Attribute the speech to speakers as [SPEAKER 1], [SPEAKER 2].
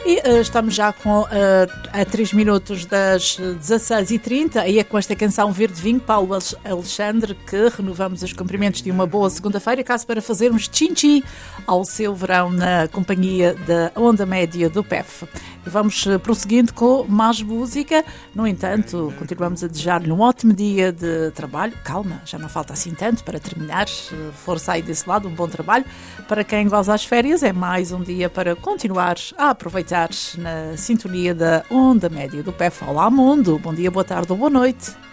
[SPEAKER 1] Estamos já a 3 minutos das 16h30 e é com esta canção Verde Vinho, Paulo Alexandre, que renovamos os cumprimentos de uma boa segunda-feira, caso para fazermos tchim-tchim ao seu verão na companhia da Onda Média do PEF. E vamos prosseguindo com mais música. No entanto, continuamos a desejar-lhe um ótimo dia de trabalho. Calma, já não falta assim tanto para terminar. Força aí desse lado, um bom trabalho. Para quem goza as férias, é mais um dia para continuar a aproveitar na sintonia da Onda Média do PEF. Olá, mundo! Bom dia, boa tarde ou boa noite.